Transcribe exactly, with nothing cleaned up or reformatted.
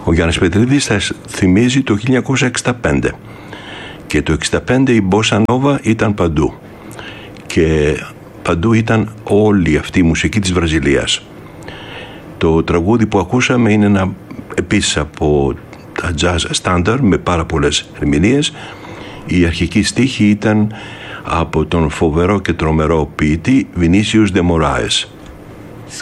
Ο Γιάννης Πετρίδης θα θυμίζει το χίλια εννιακόσια εξήντα πέντε και το εξήντα πέντε η Μπόσα Νόβα ήταν παντού και παντού ήταν όλη αυτή η μουσική της Βραζιλίας. Το τραγούδι που ακούσαμε είναι ένα επίσης από τα jazz standard με πάρα πολλές ερμηνείες. Η αρχική στίχη ήταν από τον φοβερό και τρομερό ποιητή Βινίσιους Δε Μωράες.